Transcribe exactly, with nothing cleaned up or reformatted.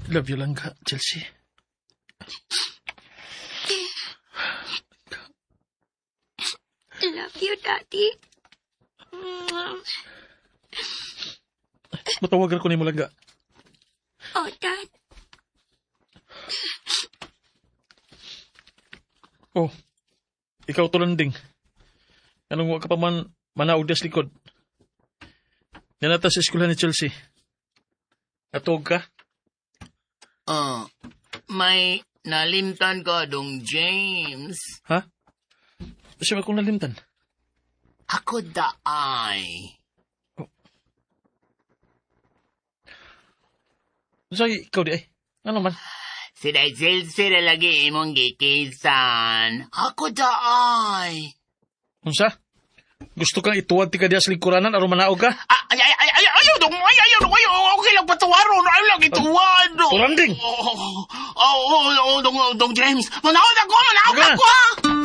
Love you lang ka, Chelsea. Love you, Daddy. Matawagan ko ni mo lang ka. Oh, Dad. Oh, ikaw to landing. Anong wa ka pa man manaog das likod? Yan ata sa eskwela ni Chelsea. Atog ka? Ah, may nalimtan ka dong, James. Ha? Siya akong nalimtan. Ako daay. So, ikaw di ay. Ano man? Sila silsila lagi imong gikisan. Ako daay. Unsa? Gusto kang ituwad ti ka diya sa lingkuranan aron manaog ka? Ah, ay, ay, ay, ay, ayaw dong, ay, ayaw dong, ayaw. Okay lang patawaron, ayaw lang ituwad. Tulanding! Oh, oh, oh, oh, dong, dong, James. Manaod ako, manaod Aga. ako, ah!